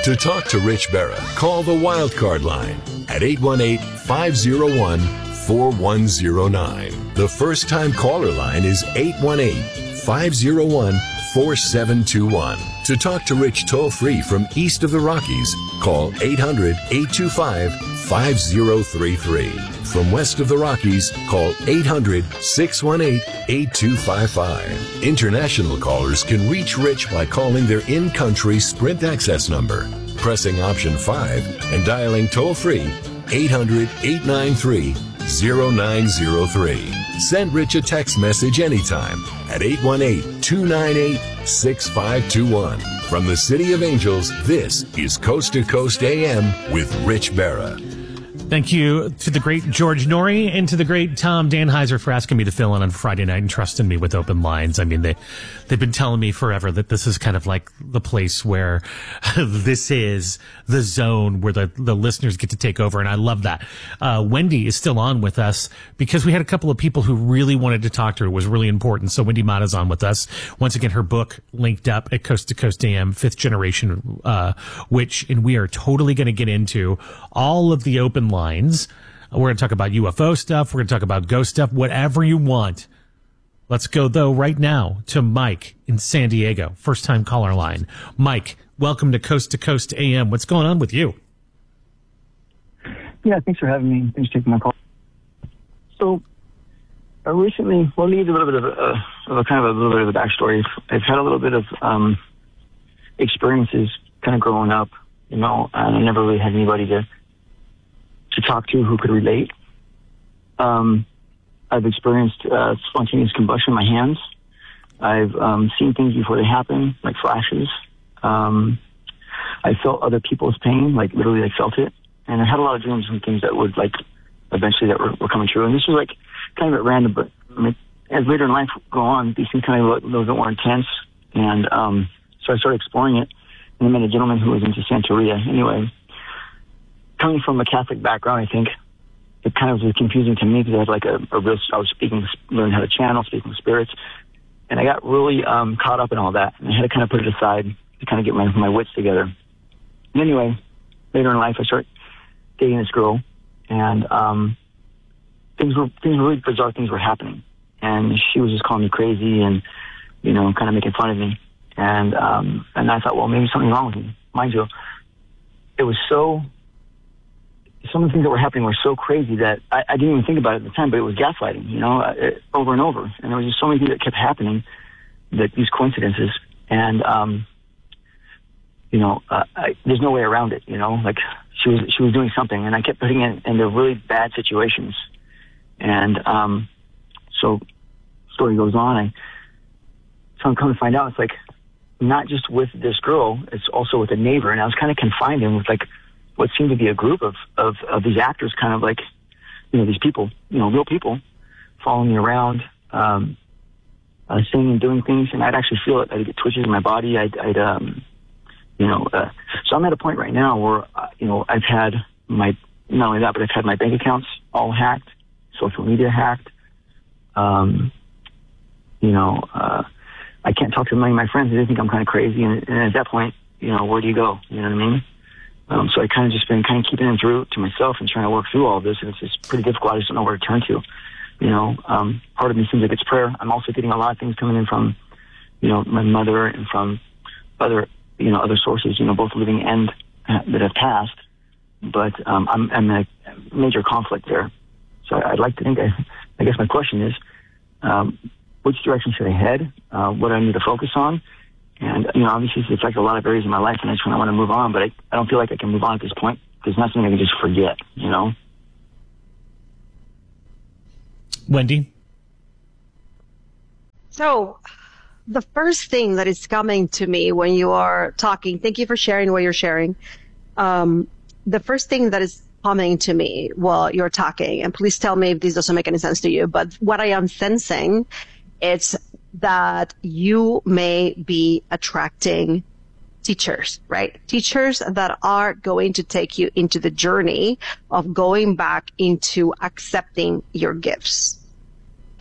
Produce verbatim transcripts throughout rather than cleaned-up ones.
To talk to Rich Berra, call the Wildcard line at eight one eight, five oh one, four one oh nine. The first-time caller line is eight one eight, five oh one, four seven two one. To talk to Rich toll-free from east of the Rockies, call eight hundred, eight two five, five oh three three. From west of the Rockies, call eight hundred, six one eight, eight two five five. International callers can reach Rich by calling their in-country Sprint access number, pressing option five, and dialing toll-free eight hundred, eight nine three, oh nine oh three. Send Rich a text message anytime at eight one eight, two nine eight, six five two one. From the City of Angels, this is Coast to Coast A M with Rich Berra. Thank you to the great George Norrie and to the great Tom Danheiser for asking me to fill in on Friday night and trusting me with open lines. I mean, they, they've been telling me forever that this is kind of like the place where this is the zone where the, the listeners get to take over. And I love that. Uh, Wendy is still on with us because we had a couple of people who really wanted to talk to her. It was really important. So Wendy Mata's on with us. Once again, her book linked up at Coast to Coast A M, Fifth Generation, uh, which, and we are totally going to get into all of the open lines. Lines. We're going to talk about U F O stuff. We're going to talk about ghost stuff, whatever you want. Let's go, though, right now to Mike in San Diego, first-time caller line. Mike, welcome to Coast to Coast A M. What's going on with you? Yeah, thanks for having me. Thanks for taking my call. So, uh, recently, well, need a little bit of a, of a kind of a little bit of a backstory. I've had a little bit of um, experiences kind of growing up, you know, and I never really had anybody to to talk to who could relate. Um, I've experienced uh, spontaneous combustion in my hands. I've um, seen things before they happen, like flashes. Um, I felt other people's pain, like literally I felt it. And I had a lot of dreams and things that would like eventually that were, were coming true. And this was like kind of at random, but I mean, as later in life go on, these things kind of look a little bit more intense. And um, so I started exploring it. And I met a gentleman who was into Santeria. Anyway, coming from a Catholic background, I think it kind of was confusing to me because I had like a, a real, I was speaking, learning how to channel, speaking with spirits. And I got really um, caught up in all that. And I had to kind of put it aside to kind of get my, my wits together. And anyway, later in life, I started dating this girl. And um, things were, things were really bizarre things were happening. And she was just calling me crazy and, you know, kind of making fun of me. And, um, and I thought, well, maybe something's wrong with me. Mind you, it was so... some of the things that were happening were so crazy that I, I didn't even think about it at the time, but it was gaslighting, you know, it, over and over. And there was just so many things that kept happening, that these coincidences. And, um, you know, uh, I, there's no way around it, you know, like she was, she was doing something and I kept putting it into really bad situations. And, um, so story goes on. I, so I'm coming to find out it's like not just with this girl, it's also with a neighbor. And I was kind of confined in with like, what seemed to be a group of, of, of these actors, kind of like, you know, these people, you know, real people following me around, um, uh, saying and doing things. And I'd actually feel it. I'd get twitches in my body. I'd, I'd um, you know, uh, so I'm at a point right now where, uh, you know, I've had my, not only that, but I've had my bank accounts all hacked, social media hacked. Um, you know, uh, I can't talk to many of my friends. They think I'm kind of crazy. And, and at that point, you know, where do you go? You know what I mean? Um, so I kind of just been kind of keeping it through to myself and trying to work through all of this. And it's just pretty difficult. I just don't know where to turn to. You know, um, part of me seems like it's prayer. I'm also getting a lot of things coming in from, you know, my mother and from other, you know, other sources, you know, both living and uh, that have passed. But um, I'm, I'm in a major conflict there. So I'd like to think, I, I guess my question is, um, which direction should I head? Uh, what do I need to focus on? And, you know, obviously it's affected a lot of areas in my life, and I just want to move on, but I, I don't feel like I can move on at this point. There's nothing I can just forget, you know? Wendy? So, the first thing that is coming to me when you are talking, thank you for sharing what you're sharing. Um, the first thing that is coming to me while you're talking, and please tell me if this doesn't make any sense to you, but what I am sensing, it's that you may be attracting teachers, right? Teachers that are going to take you into the journey of going back into accepting your gifts.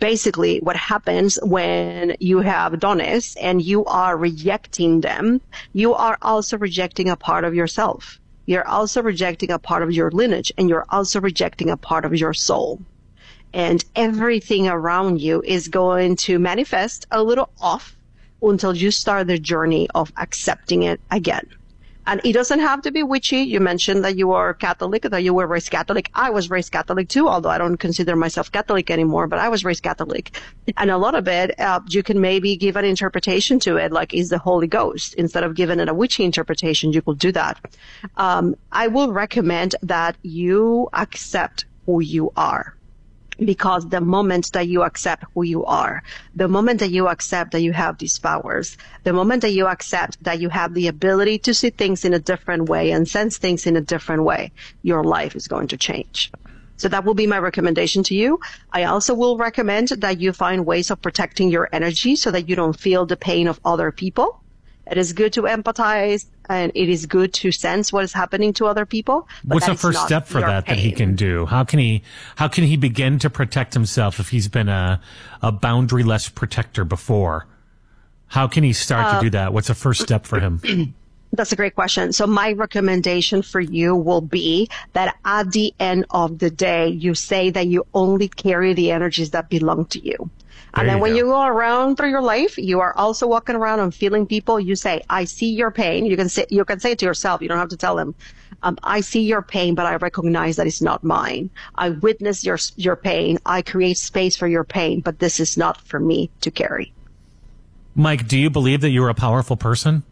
basically what happens when you have dones and you are rejecting them, you are also rejecting a part of yourself. You're also rejecting a part of your lineage, and you're also rejecting a part of your soul. And everything around you is going to manifest a little off until you start the journey of accepting it again. And it doesn't have to be witchy. You mentioned that you are Catholic, that you were raised Catholic. I was raised Catholic too, although I don't consider myself Catholic anymore, but I was raised Catholic. And a lot of it, uh, you can maybe give an interpretation to it, like is the Holy Ghost. Instead of giving it a witchy interpretation, you could do that. Um, I will recommend that you accept who you are. Because the moment that you accept who you are, the moment that you accept that you have these powers, the moment that you accept that you have the ability to see things in a different way and sense things in a different way, your life is going to change. So that will be my recommendation to you. I also will recommend that you find ways of protecting your energy so that you don't feel the pain of other people. It is good to empathize, and it is good to sense what is happening to other people. What's the first step for that pain. that he can do? How can he how can he begin to protect himself if he's been a a boundaryless protector before? How can he start uh, to do that? What's the first step for him? That's a great question. So my recommendation for you will be that at the end of the day, you say that you only carry the energies that belong to you. And then when you go around through your life, you are also walking around and feeling people. You say, I see your pain. You can say, you can say it to yourself. You don't have to tell them. Um, I see your pain, but I recognize that it's not mine. I witness your, your pain. I create space for your pain, but this is not for me to carry. Mike, do you believe that you're a powerful person?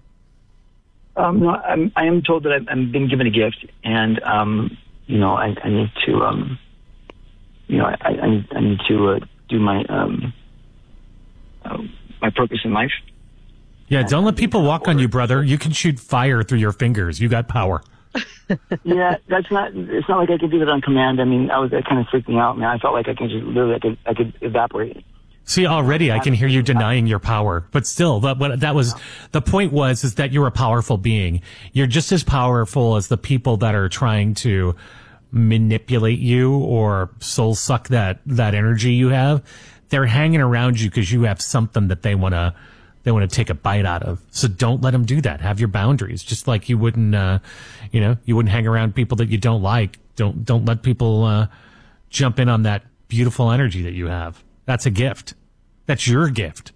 Um, no, I'm, I am told that I've, I've been given a gift, and, um, you know, I, I need to, um, you know, I, I, need, I need to uh, do my, um, Uh, my purpose in life. Yeah, don't let people walk on you, brother. You can shoot fire through your fingers. You got power. Yeah, that's not. It's not like I could do that on command. I mean, I was that kind of freaked me out, man. I felt like I could just literally, I could, I could evaporate. See, already I can hear you denying your power, but still, that what that was the point was is that you're a powerful being. You're just as powerful as the people that are trying to manipulate you or soul suck that that energy you have. They're hanging around you because you have something that they want to they want to take a bite out of. So don't let them do that. Have your boundaries. Just like you wouldn't, uh, you know, you wouldn't hang around people that you don't like. Don't don't let people uh, jump in on that beautiful energy that you have. That's a gift. That's your gift.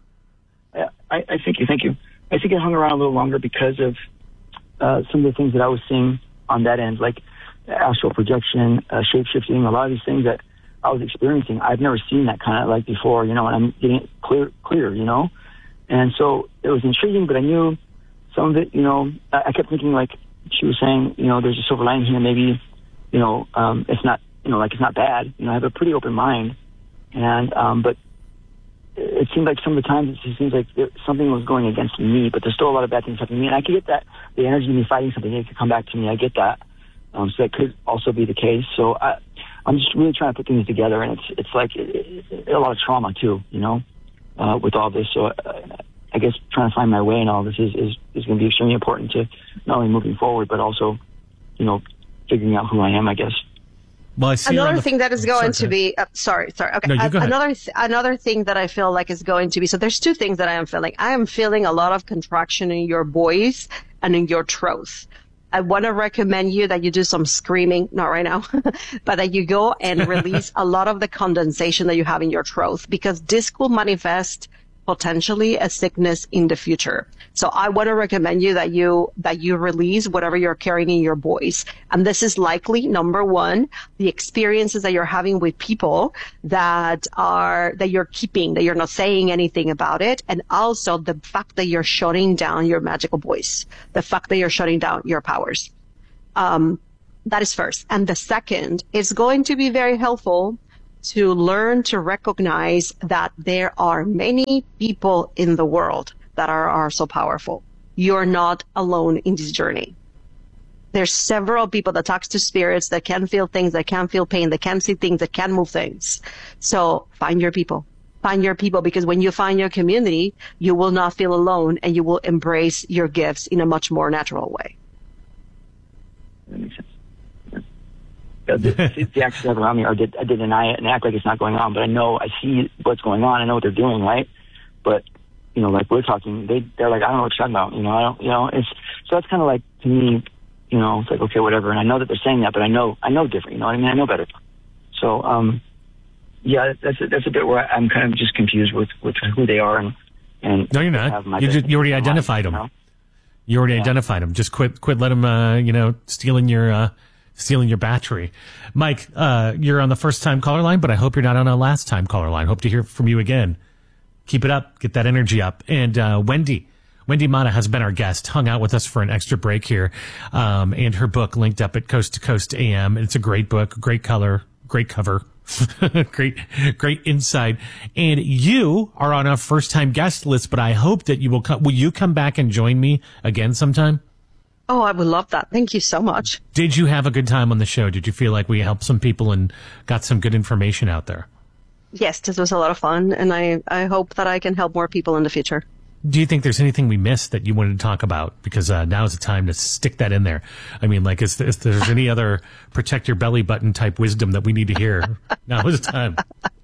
I, I thank you, thank you. I think I hung around a little longer because of uh, some of the things that I was seeing on that end, like astral projection, uh, shape shifting, a lot of these things that I was experiencing. I've never seen that kind of like before, you know, and I'm getting it clear, clear, you know? And so it was intriguing, but I knew some of it, you know, I, I kept thinking like she was saying, you know, there's a silver lining here. Maybe, you know, um, it's not, you know, like it's not bad. You know, I have a pretty open mind. And, um, but it seemed like some of the times it seems like there, something was going against me, but there's still a lot of bad things happening to me. And I could get that, the energy of me fighting something, it could come back to me. I get that. Um, so that could also be the case. So I, I'm just really trying to put things together, and it's it's like it, it, a lot of trauma too, you know, uh, with all this. So uh, I guess trying to find my way in all this is, is, is going to be extremely important to not only moving forward, but also, you know, figuring out who I am, I guess. Well, I see another the, thing that is going sorry, to be uh, sorry, sorry. Okay, no, you uh, go ahead. another th- another thing that I feel like is going to be. So there's two things that I am feeling. I am feeling a lot of contraction in your voice and in your throat. I want to recommend you that you do some screaming, not right now, but that you go and release a lot of the condensation that you have in your throat, because this could manifest potentially a sickness in the future. So I want to recommend you that you, that you release whatever you're carrying in your voice. And this is likely, number one, the experiences that you're having with people that are, that you're keeping, that you're not saying anything about it. And also the fact that you're shutting down your magical voice, the fact that you're shutting down your powers. Um, that is first. And the second is going to be very helpful to learn to recognize that there are many people in the world that are, are so powerful. You're not alone in this journey. There's several people that talks to spirits, that can feel things, that can feel pain, that can see things, that can move things. So find your people. Find your people, because when you find your community, you will not feel alone, and you will embrace your gifts in a much more natural way. That makes sense. the, the, the actors have around me are did, I did deny it and act like it's not going on, but I know, I see what's going on, I know what they're doing, right? But, you know, like we're talking, they, they're like, I don't know what you're talking about, you know, I don't, you know, it's, so that's kind of like, to me, you know, it's like, okay, whatever, and I know that they're saying that, but I know, I know different, you know what I mean? I know better. So, um, yeah, that's a, that's a bit where I'm kind of just confused with, with who they are, and, and no, you're not. You, just, you already identified life, them. You know? You already yeah. identified them. Just quit, quit. Let them, uh, you know, stealing your, uh, stealing your battery. Mike, uh, you're on the first time caller line, but I hope you're not on a last time caller line. Hope to hear from you again. Keep it up. Get that energy up. And, uh, Wendy, Wendy Mata has been our guest, hung out with us for an extra break here. Um, and her book linked up at Coast to Coast A M. It's a great book, great color, great cover. great, great insight. And you are on a first time guest list, but I hope that you will come. Will you come back and join me again sometime? Oh, I would love that. Thank you so much. Did you have a good time on the show? Did you feel like we helped some people and got some good information out there? Yes, this was a lot of fun, and I, I hope that I can help more people in the future. Do you think there's anything we missed that you wanted to talk about? Because uh, now is the time to stick that in there. I mean, like, is, is there's any other protect your belly button type wisdom that we need to hear? Now is the time.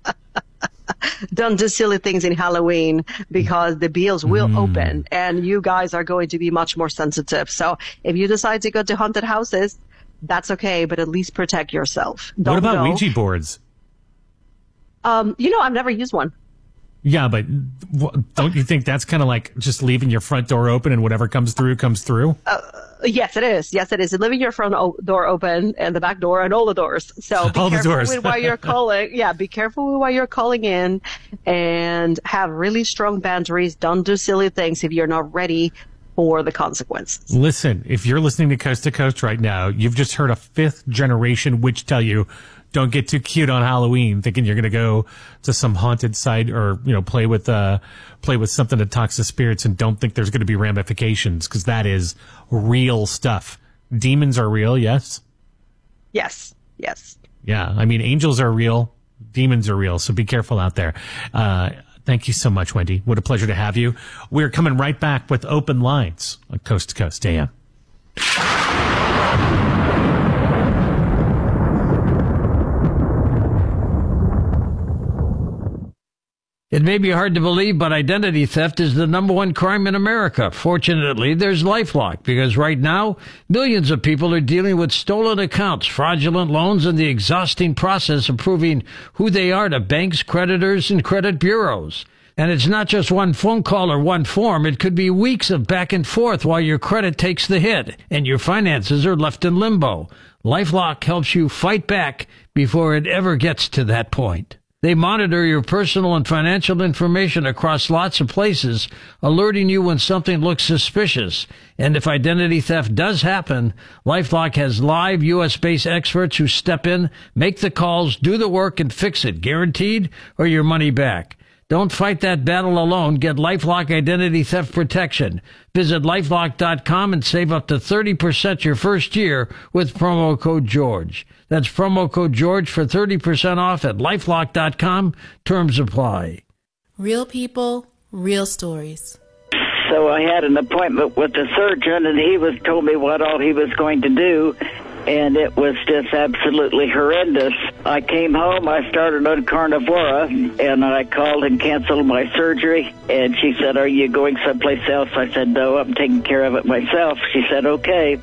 Don't do silly things in Halloween, because the bills will mm. open, and you guys are going to be much more sensitive. So if you decide to go to haunted houses, that's okay, but at least protect yourself. Don't what about know. Ouija boards? Um, you know, I've never used one. Yeah, but don't you think that's kind of like just leaving your front door open and whatever comes through, comes through? Uh, yes, it is. Yes, it is. Leaving your front o- door open and the back door and all the doors. So be all careful the doors. with while you're calling. Yeah, be careful while you're calling in, and have really strong boundaries. Don't do silly things if you're not ready for the consequences. Listen, if you're listening to Coast to Coast right now, you've just heard a fifth generation witch tell you, don't get too cute on Halloween, thinking you're going to go to some haunted site or, you know, play with, uh, play with something that talks to spirits, and don't think there's going to be ramifications, because that is real stuff. Demons are real, yes? Yes, yes. Yeah, I mean, angels are real, demons are real, so be careful out there. Uh, thank you so much, Wendy. What a pleasure to have you. We're coming right back with Open Lines on Coast to Coast A M. It may be hard to believe, but identity theft is the number one crime in America. Fortunately, there's LifeLock, because right now, millions of people are dealing with stolen accounts, fraudulent loans, and the exhausting process of proving who they are to banks, creditors, and credit bureaus. And it's not just one phone call or one form. It could be weeks of back and forth while your credit takes the hit and your finances are left in limbo. LifeLock helps you fight back before it ever gets to that point. They monitor your personal and financial information across lots of places, alerting you when something looks suspicious. And if identity theft does happen, LifeLock has live U S-based experts who step in, make the calls, do the work, and fix it, guaranteed, or your money back. Don't fight that battle alone. Get LifeLock Identity Theft Protection. Visit LifeLock dot com and save up to thirty percent your first year with promo code George. That's promo code George for thirty percent off at LifeLock dot com. Terms apply. Real people, real stories. So I had an appointment with the surgeon, and he was told me what all he was going to do, and it was just absolutely horrendous. I came home, I started on Carnivora, and I called and canceled my surgery, and she said, are you going someplace else? I said, no, I'm taking care of it myself. She said, okay.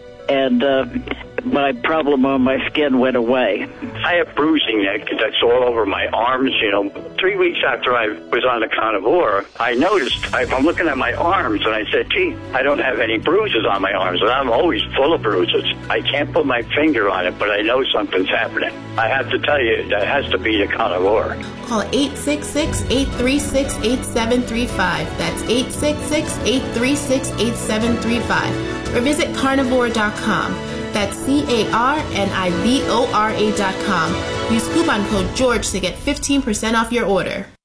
And uh, my problem on my skin went away. I have bruising that, that's all over my arms, you know. Three weeks after I was on the Carnivora, I noticed, I, I'm looking at my arms, and I said, gee, I don't have any bruises on my arms, and I'm always full of bruises. I can't put my finger on it, but I know something's happening. I have to tell you, that has to be the Carnivora. Call eight six six, eight three six, eight seven three five. That's eight six six, eight three six, eight seven three five. Or visit carnivore dot com. That's C A R N I V O R A dot com. Use coupon code George to get fifteen percent off your order.